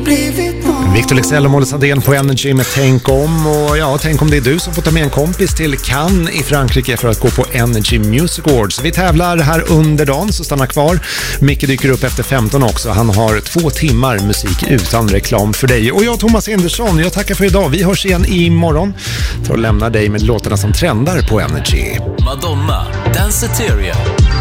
blivit någon. Victor Leksell och Molly Sandén på Energy med Tänk om. Och ja, tänk om det är du som får ta med en kompis till Cannes i Frankrike för att gå på Energy Music Awards. Vi tävlar här under dagen, så stanna kvar. Micke dyker upp efter 15 också. Han har 2 timmar musik utan reklam för dig. Och jag, Thomas Andersson, jag tackar för idag. Vi hörs igen imorgon för att lämna dig med låtarna som trendar på Energy. Madonna, Danceteria.